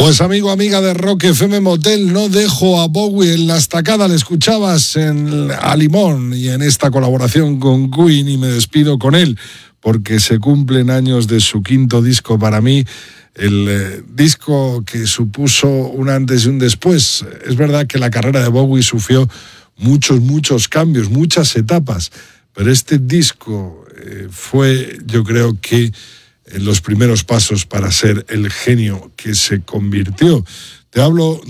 Pues amigo, amiga de Rock FM Motel, no dejo a Bowie en la estacada. Le escuchabas a Limón y en esta colaboración con Queen, y me despido con él porque se cumplen años de su quinto disco. Para mí, el disco que supuso un antes y un después. Es verdad que la carrera de Bowie sufrió muchos cambios, muchas etapas, pero este disco fue, yo creo que, los primeros pasos para ser el genio que se convirtió. Te hablo